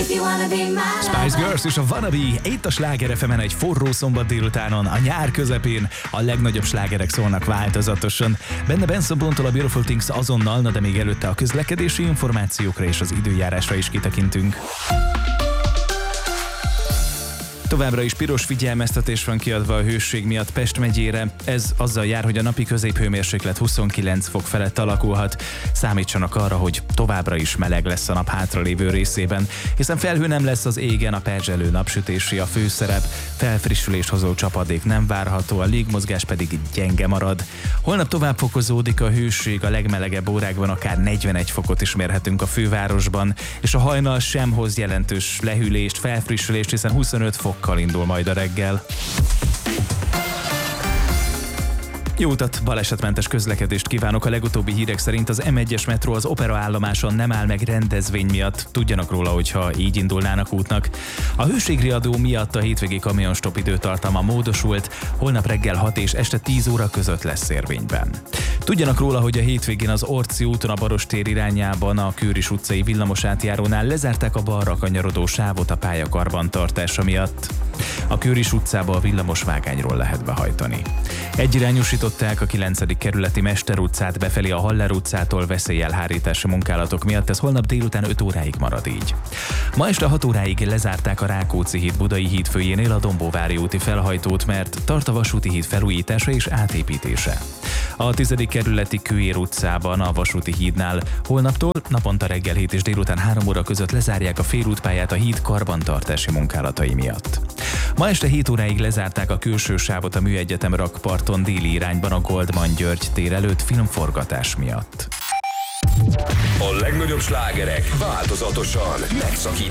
Spice Girls és a Wannabe itt a Sláger FM-en egy forró szombat délutánon, a nyár közepén a legnagyobb slágerek szólnak változatosan. Benne Benson Boone-tól a Beautiful Things azonnal, de még előtte a közlekedési információkra és az időjárásra is kitekintünk. Továbbra is piros figyelmeztetés van kiadva a hőség miatt Pest megyére. Ez azzal jár, hogy a napi középhőmérséklet 29 fok felett alakulhat. Számítsanak arra, hogy továbbra is meleg lesz a nap hátralévő részében, hiszen felhő nem lesz az égen, a perzselő napsütési a főszerep, felfrissülést hozó csapadék nem várható, a légmozgás pedig gyenge marad. Holnap tovább fokozódik a hőség, a legmelegebb órákban akár 41 fokot is mérhetünk a fővárosban, és a hajnal sem hoz jelentős lehűlést, felfrissülést, hiszen 25 fokkal indul majd a reggel. Jó utat, balesetmentes közlekedést kívánok. A legutóbbi hírek szerint az M1-es metró az Opera állomáson nem áll meg rendezvény miatt. Tudjanak róla, hogyha így indulnának útnak. A hőségriadó miatt a hétvégi kamionstop időtartama módosult, holnap reggel 6 és este 10 óra között lesz érvényben. Tudjanak róla, hogy a hétvégén az Orci úton a Barostér irányában a Kőris utcai villamos átjárónál lezárták a balra kanyarodó sávot a pálya karbantartása miatt. A Kőris utcába a villamos vágányról lehet behajtani. Egyirányosították a 9. kerületi Mester utcát befelé a Haller utcától veszélyelhárítási munkálatok miatt, ez holnap délután 5 óráig marad így. Ma este 6 óráig lezárták a Rákóczi híd Budai híd főjénél a Dombóvári úti felhajtót, mert tart a vasúti híd felújítása és átépítése. A 10. kerületi Kőér utcában a vasúti hídnál holnaptól naponta reggel 7 és délután 3 óra között lezárják a félútpályát a híd karbantartási munkálatai miatt. Ma este 7 óráig lezárták a külső sávot a Műegyetem rakparton déli irányban a Goldman György tér előtt filmforgatás miatt. A legnagyobb slágerek változatosan megszakítva.